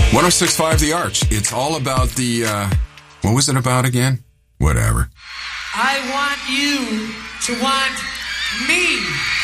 106.5 The Arch. It's all about the, what was it about again? Whatever. I want you to want me.